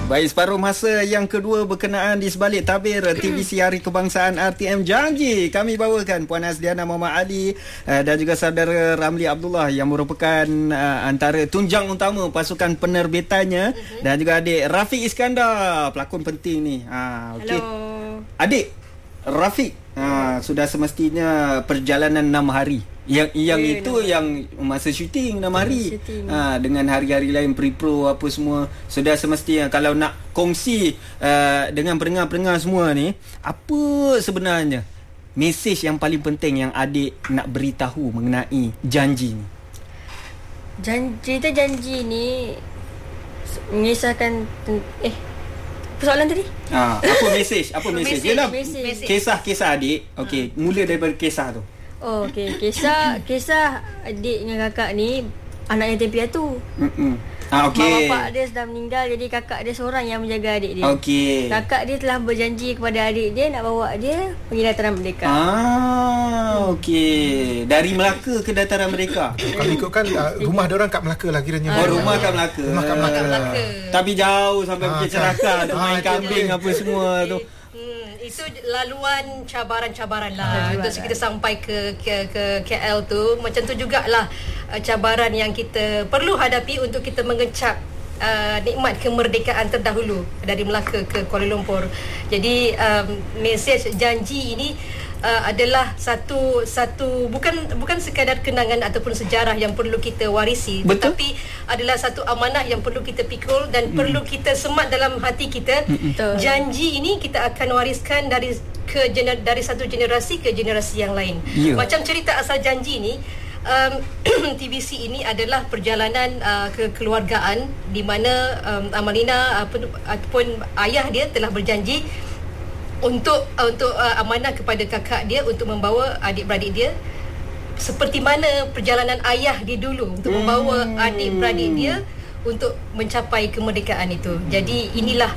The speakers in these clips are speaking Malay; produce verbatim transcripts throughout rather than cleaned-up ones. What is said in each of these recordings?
Baik, separuh masa yang kedua berkenaan di sebalik tabir T V C Hari Kebangsaan R T M Janji. Kami bawakan Puan Azliana Muhammad Ali uh, dan juga saudara Ramli Abdullah yang merupakan uh, antara tunjang utama pasukan penerbitannya, uh-huh. dan juga adik Rafiq Iskandar, pelakon penting ni. Ha, okay. Hello. Adik Rafiq, ha, sudah semestinya perjalanan enam hari. Yang yang yeah, itu no. yang masa syuting enam hari. Ha, dengan hari-hari lain pre-pro apa semua, sudah semestinya kalau nak kongsi uh, dengan pendengar-pendengar semua ni, apa sebenarnya mesej yang paling penting yang adik nak beritahu mengenai Janji ni? Janji, cerita Janji ni mengisahkan eh persoalan tadi? Ha, apa mesej? Apa mesej? Dia nak kisah-kisah adik. Okey, ha. Mula daripada kisah tu. Oh, okey. Kisah kisah adik dengan kakak ni anak yatim piatu. Hmm. Ah, okey. Mak bapak dia sudah meninggal, jadi kakak dia seorang yang menjaga adik dia. Okey. Kakak dia telah berjanji kepada adik dia nak bawa dia pergi Dataran Merdeka. Ah, okey. Dari Melaka ke Dataran Merdeka. Kalau ikutkan uh, rumah dia orang kat Melaka lah kiranya. Oh, rumah kat Melaka. Rumah kat Melaka. Melaka. Tapi jauh sampai ah, Bukit Cerakah, nak main kambing apa semua tu. Itu laluan cabaran-cabaran lah. Untuk kita sampai ke, ke ke K L tu, macam tu jugalah uh, cabaran yang kita perlu hadapi untuk kita mengecap uh, nikmat kemerdekaan terdahulu dari Melaka ke Kuala Lumpur. Jadi um, mesej Janji ini Uh, adalah satu satu bukan bukan sekadar kenangan ataupun sejarah yang perlu kita warisi. Betul? Tetapi adalah satu amanah yang perlu kita pikul dan mm. perlu kita semat dalam hati kita. Mm-mm. Janji ini kita akan wariskan dari ke gener, dari satu generasi ke generasi yang lain. Yeah. Macam cerita asal Janji ni, um, T V C ini adalah perjalanan uh, kekeluargaan di mana um, Amalina apa, ataupun ayah dia telah berjanji untuk uh, untuk uh, amanah kepada kakak dia untuk membawa adik-beradik dia seperti mana perjalanan ayah dia dulu untuk hmm. membawa adik-beradik dia untuk mencapai kemerdekaan itu. Hmm. Jadi inilah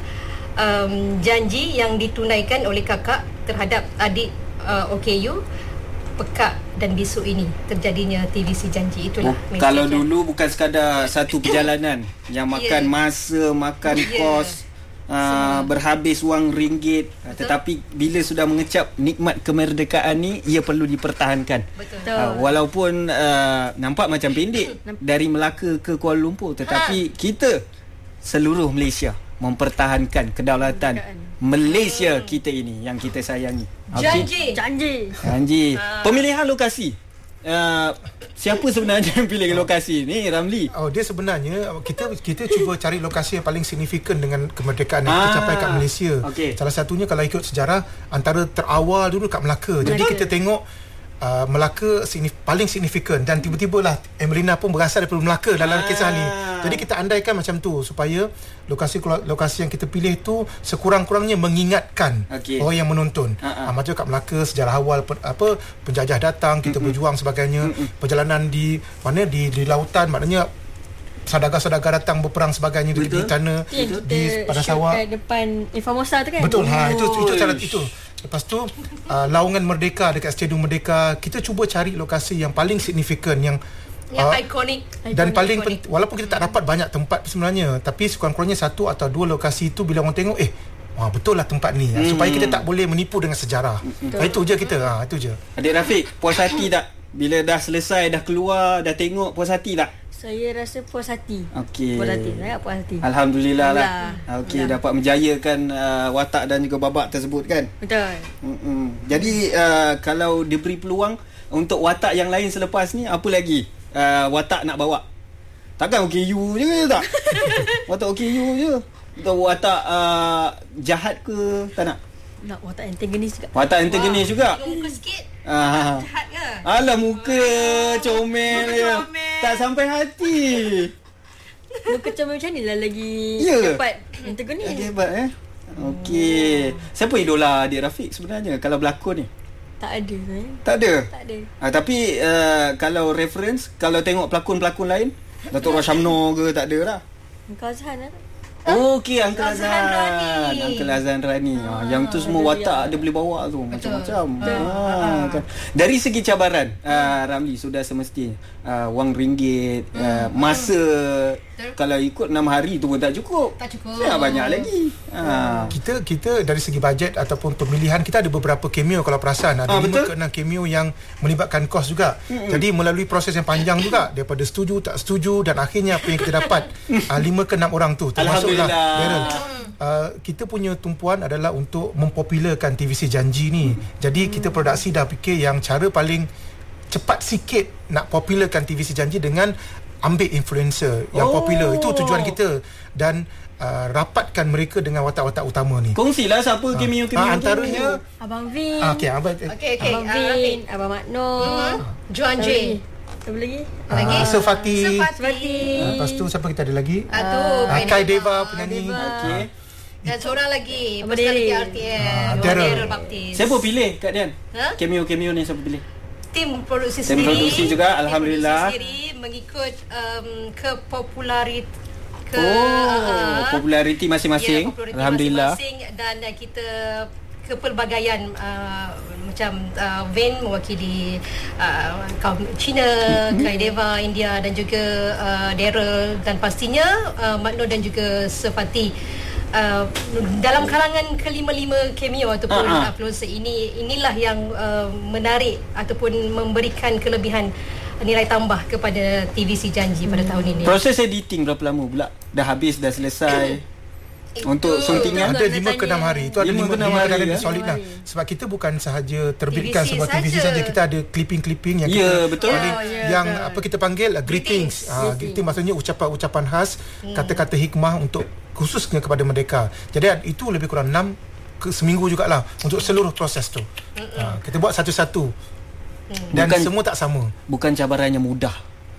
um, janji yang ditunaikan oleh kakak terhadap adik uh, O K U, Pekak dan Bisu ini, terjadinya T V C Janji. Itulah oh, kalau dulu bukan sekadar satu perjalanan yang makan yeah. masa, makan yeah. kos, Uh, berhabis wang ringgit. Betul. Tetapi bila sudah mengecap nikmat kemerdekaan ni, ia perlu dipertahankan. Betul. Uh, walaupun uh, nampak macam pendek dari Melaka ke Kuala Lumpur, tetapi ha. kita seluruh Malaysia mempertahankan kedaulatan Malaysia kita ini yang kita sayangi. Janji. Okay. Janji. Janji. Uh. Pemilihan lokasi. Uh, siapa sebenarnya yang pilih lokasi ni, Ramli? Oh, dia sebenarnya kita kita cuba cari lokasi yang paling signifikan dengan kemerdekaan yang ah, kita capai kat Malaysia. Okay. Salah satunya kalau ikut sejarah, antara terawal dulu kat Melaka. Melaka. Jadi kita tengok uh, Melaka signif- paling signifikan dan tiba-tibalah Amalina pun berasal daripada Melaka dalam ah. kisah ni. Jadi kita andaikan macam tu supaya lokasi lokasi yang kita pilih tu sekurang-kurangnya mengingatkan okay. orang yang menonton. Uh-huh. Ha, macam kat Melaka sejarah awal apa penjajah datang, kita uh-huh. berjuang sebagainya, uh-huh. perjalanan di mana di di lautan, maknanya saudagar-saudagar datang berperang sebagainya di, di tanah ya, di pada sawah depan Infamosa tu kan. Betul. Ha, itu itu cara itu. Lepas tu uh, laungan Merdeka dekat Stadium Merdeka, kita cuba cari lokasi yang paling signifikan, yang yang uh, ikonik dan ikonik, paling pen, walaupun kita tak dapat banyak tempat sebenarnya, tapi sekurang-kurangnya satu atau dua lokasi itu bila orang tengok, eh wah betul lah tempat ni, hmm. supaya kita tak boleh menipu dengan sejarah. Hmm. Ha, itu je kita, ha, itu je. Adik Rafiq, puas hati tak bila dah selesai, dah keluar, dah tengok, puas hati tak? Saya rasa puas hati. Okey. Puas hati, saya puas hati. Alhamdulillah lah. Okey, dapat menjayakan uh, watak dan juga babak tersebut kan? Betul. Mm-mm. Jadi uh, kalau diberi peluang untuk watak yang lain selepas ni, apa lagi uh, watak nak bawa? Takkan O K U je tak? Watak O K U je. Atau watak uh, jahat ke, tak nak? Nak watak antagonis juga. Watak antagonis wow. juga. Muka sikit. Ah. Jahat ke? Alah muka wow. comel je. Tak sampai hati. Muka comel macam ni lah lagi yeah. dapat antagonis. Lagi hebat eh. Okey. Hmm. Siapa idola adik Rafiq sebenarnya kalau berlakon ni? Tak ada eh. Tak ada? Tak ada. Ah, tapi uh, kalau reference, kalau tengok pelakon-pelakon lain, Datuk Rashamno ke, tak ada lah. Uncle Azhan lah. Oh, okey, Uncle Azhan. Uncle Azhan Rani. Ah, yang tu semua watak dia boleh bawa tu. Betul. Macam-macam. Ah, kan. Dari segi cabaran, uh, Ramli, sudah semestinya uh, wang ringgit, uh, masa Betul. Kalau ikut enam hari tu pun tak cukup. Tak cukup. Ya, banyak lagi. Ha. Kita kita dari segi bajet ataupun pemilihan, kita ada beberapa cameo kalau perasan. Ada ha, lima ke enam cameo yang melibatkan kos juga. Mm-hmm. Jadi melalui proses yang panjang juga, daripada setuju, tak setuju, dan akhirnya apa yang kita dapat uh, lima ke enam orang tu. Termasuklah Daryl. Uh, kita punya tumpuan adalah untuk mempopularkan T V C Janji ni. Jadi kita produksi dah fikir yang cara paling cepat sikit nak popularkan T V C Janji dengan ambil influencer yang oh. popular. Itu tujuan kita. Dan uh, rapatkan mereka dengan watak-watak utama ni. Kongsilah siapa cameo-cameo uh, antaranya tu. Abang Vin. Uh, okay, abang, okay, okay. Abang Vin, uh, Abang Makno, uh, Juan J. Siapa lagi? Uh, lagi? Sefati. Sefati. Uh, lepas tu siapa kita ada lagi? Uh, tu, uh, Kai Deva penyanyi. Okey. Dan seorang lagi Abang Daryl. R T M, uh, Daryl Baptist. Siapa pilih Kak Dian? Huh? Cameo-cameo ni siapa pilih? Tim produksi Tim sendiri. produksi juga, alhamdulillah. Tim produksi sendiri mengikut um, kepopularit ke oh, uh, populariti masing-masing. Ya, populariti alhamdulillah. Masing-masing, dan uh, kita kepelbagaian uh, macam uh, Van mewakili uh, kaum Cina, Kai Deva India, dan juga uh, Daryl, dan pastinya uh, Makno dan juga Sefati. Uh, dalam kalangan kelima-lima cameo ataupun uh-huh. influencer ini, inilah yang uh, menarik ataupun memberikan kelebihan nilai tambah kepada T V C Janji pada tahun ini. Proses editing berapa lama pula? Dah habis, dah selesai? Untuk suntingan ada lima ke enam hari. Itu ada lima ke enam hari, hari, hari solid lah. Sebab kita bukan sahaja terbitkan sebuah T V C saja, kita ada clipping-clipping yang yeah, kita betul. paling, oh, yeah, yang betul. apa kita panggil uh, greetings. Ah, greeting maksudnya ucapan-ucapan khas, hmm. kata-kata hikmah untuk khususnya kepada Merdeka. Jadi itu lebih kurang enam ke seminggu jugalah untuk seluruh proses tu. Ha, kita buat satu-satu. Dan bukan, semua tak sama. Bukan cabaran yang mudah.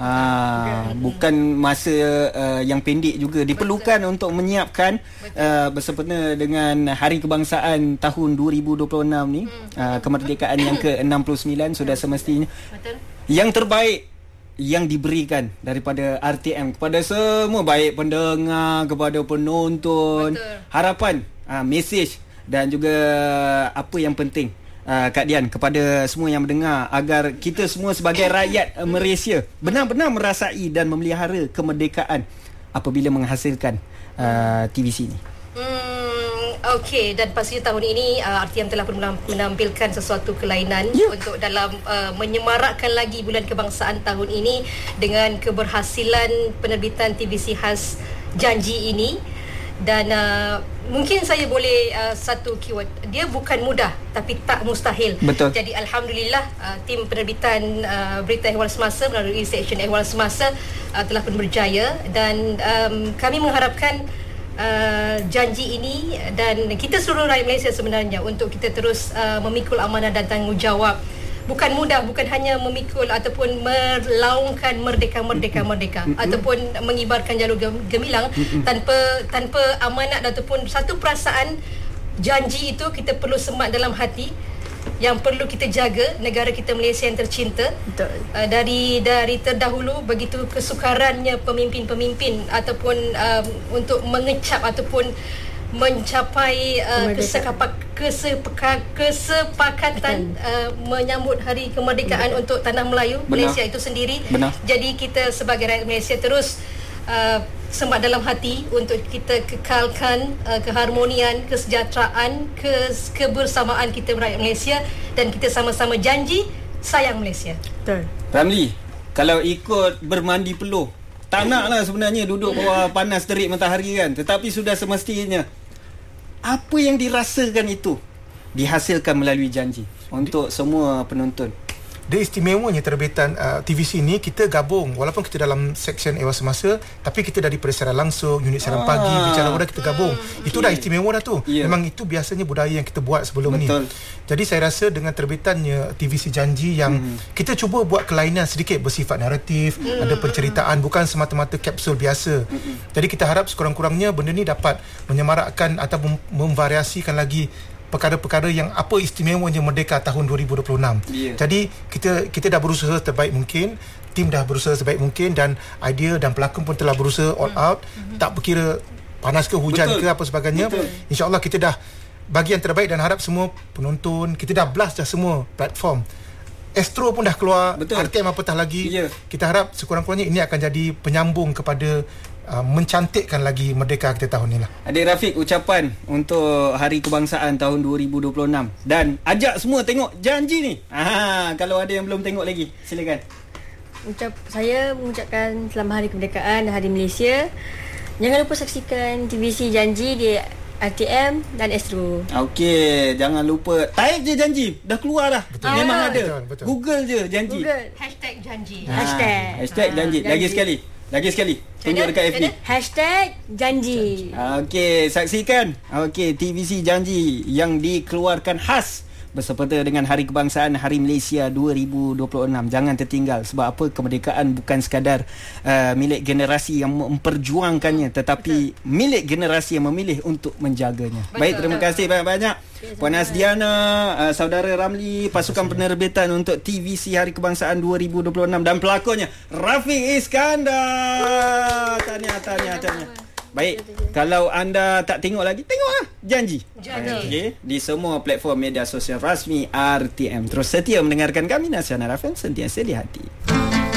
Ha, bukan masa uh, yang pendek juga. Diperlukan betul. Untuk menyiapkan uh, bersempena dengan Hari Kebangsaan tahun dua ribu dua puluh enam ni, hmm. uh, kemerdekaan yang ke enam puluh sembilan sudah semestinya. Betul. Yang terbaik yang diberikan daripada R T M kepada semua, baik pendengar, kepada penonton. Betul. Harapan, uh, mesej dan juga apa yang penting, uh, Kak Dian, kepada semua yang mendengar, agar kita semua sebagai rakyat uh, Malaysia benar-benar merasai dan memelihara kemerdekaan apabila menghasilkan uh, T V C ni. Okey, dan pastinya tahun ini uh, R T M telah pun menampilkan sesuatu kelainan yeah. untuk dalam uh, menyemarakkan lagi Bulan Kebangsaan tahun ini dengan keberhasilan penerbitan T V C khas Janji ini. Dan uh, mungkin saya boleh uh, satu keyword, dia bukan mudah tapi tak mustahil. Betul. Jadi alhamdulillah uh, tim penerbitan uh, Berita Ehwal Semasa melalui Seksyen Ehwal Semasa uh, telah pun berjaya, dan um, kami mengharapkan Uh, janji ini dan kita seluruh rakyat Malaysia sebenarnya untuk kita terus uh, memikul amanah dan tanggungjawab. Bukan mudah, bukan hanya memikul ataupun melaungkan merdeka merdeka merdeka mm-hmm. ataupun mengibarkan jalur gemilang mm-hmm. tanpa tanpa amanat ataupun satu perasaan janji itu kita perlu semat dalam hati, yang perlu kita jaga negara kita Malaysia yang tercinta. Betul. Uh, dari dari terdahulu begitu kesukarannya pemimpin-pemimpin ataupun um, untuk mengecap ataupun mencapai uh, kesepakatan kesepaka, kesepakatan uh, menyambut Hari Kemerdekaan Benar. Untuk tanah Melayu Benar. Malaysia itu sendiri. Benar. Jadi kita sebagai rakyat Malaysia terus uh, semat dalam hati untuk kita kekalkan uh, keharmonian, kesejahteraan, kes, kebersamaan kita rakyat Malaysia, dan kita sama-sama janji sayang Malaysia. Betul. Ramli, kalau ikut bermandi peluh, tak nak lah sebenarnya duduk bawah panas terik matahari kan, tetapi sudah semestinya apa yang dirasakan itu dihasilkan melalui janji untuk semua penonton. Dia istimewanya terbitan uh, T V C ni, kita gabung walaupun kita dalam Seksyen Ehwal Semasa, tapi kita dari persiaran langsung, unit siaran ah. pagi, bicara muda kita gabung. Hmm, itu okay. dah istimewa dah tu. Yeah. Memang itu biasanya budaya yang kita buat sebelum Betul. Ni. Jadi saya rasa dengan terbitannya T V C Janji yang hmm. kita cuba buat kelainan sedikit bersifat naratif, hmm. ada penceritaan, bukan semata-mata kapsul biasa. Hmm. Jadi kita harap sekurang-kurangnya benda ni dapat menyemarakkan atau mem- memvariasikan lagi perkara-perkara yang apa istimewanya Merdeka tahun dua ribu dua puluh enam. Yeah. Jadi kita kita dah berusaha terbaik mungkin, tim dah berusaha sebaik mungkin, dan idea dan pelakon pun telah berusaha all out. Mm-hmm. Tak berkira panas ke hujan Betul. Ke apa sebagainya. InsyaAllah kita dah bagi yang terbaik dan harap semua penonton, kita dah blast dah semua platform. Astro pun dah keluar, Betul. R T M apatah lagi. Yeah. Kita harap sekurang-kurangnya ini akan jadi penyambung kepada Uh, mencantikkan lagi merdeka kita tahun ni lah. Adik Rafiq, ucapan untuk Hari Kebangsaan tahun dua ribu dua puluh enam dan ajak semua tengok Janji ni. Ah, kalau ada yang belum tengok lagi, silakan. Ucap saya mengucapkan selamat Hari Kemerdekaan dan Hari Malaysia. Jangan lupa saksikan T V C Janji di R T M dan Astro. Okey, jangan lupa type je Janji, dah keluar dah. Betul. Memang ada. Betul, betul. Google je Janji. Google. Hashtag Janji. Ha. Hashtag. Hashtag ha, Janji. Lagi sekali. Lagi sekali. Tunjuk dekat F B. Hashtag Janji. Okey, saksikan. Okey, T V C Janji yang dikeluarkan khas bersempena dengan Hari Kebangsaan Hari Malaysia dua ribu dua puluh enam. Jangan tertinggal, sebab apa, kemerdekaan bukan sekadar uh, milik generasi yang memperjuangkannya, tetapi betul, milik generasi yang memilih untuk menjaganya. Betul. Baik, terima kasih banyak-banyak Puan Asdiana, uh, saudara Ramli, pasukan penerbitan untuk T V C Hari Kebangsaan dua ribu dua puluh enam dan pelakonnya Rafiq Iskandar. Tahniah, tahniah, tahniah. Baik, kalau anda tak tengok lagi, tengoklah Janji. Janji. Okay, di semua platform media sosial rasmi R T M. Terus setia mendengarkan kami, Nasional F M, sentiasa di hati.